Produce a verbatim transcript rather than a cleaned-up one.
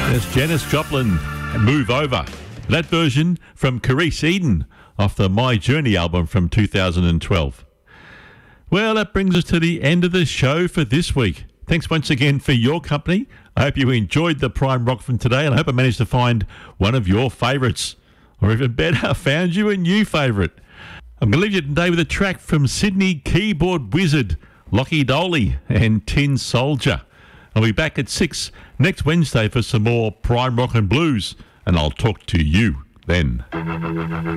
There's Janis Joplin, Move Over. That version from Carice Eden off the My Journey album from two thousand twelve. Well, that brings us to the end of the show for this week. Thanks once again for your company. I hope you enjoyed the Prime Rock from today, and I hope I managed to find one of your favourites, or even better, found you a new favourite. I'm going to leave you today with a track from Sydney keyboard wizard Lockie Doley and Tin Soldier. I'll be back at six next Wednesday for some more Prime Rock and Blues, and I'll talk to you then.